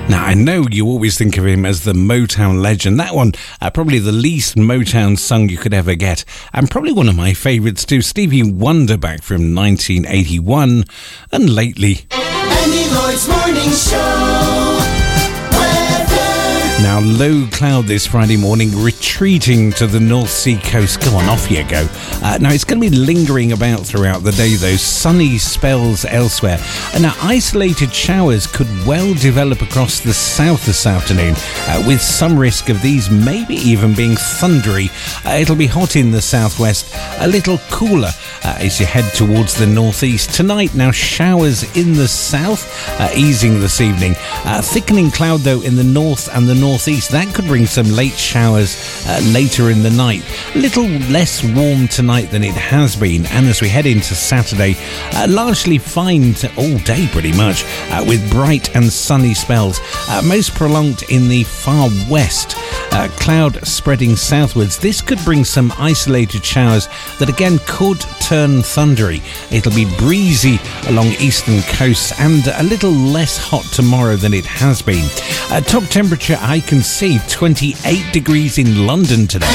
Now, I know you always think of him as the Motown legend. That one, probably the least Motown song you could ever get. And probably one of my favourites too, Stevie Wonder, back from 1981. And lately... Andy Lloyd's Morning Show. Now, low cloud this Friday morning, retreating to the North Sea coast. Go on, off you go. Now, it's going to be lingering about throughout the day, though. Sunny spells elsewhere. And now, isolated showers could well develop across the south this afternoon, with some risk of these maybe even being thundery. It'll be hot in the southwest, a little cooler as you head towards the northeast. Tonight, now, showers in the south, easing this evening. Thickening cloud, though, in the north and the northeast. That could bring some late showers later in the night. A little less warm tonight than it has been, and as we head into Saturday, largely fine all day pretty much, with bright and sunny spells, most prolonged in the far west. Cloud spreading southwards. This could bring some isolated showers that again could turn thundery. It'll be breezy along eastern coasts and a little less hot tomorrow than it has been. Top temperature I can see 28 degrees in London today.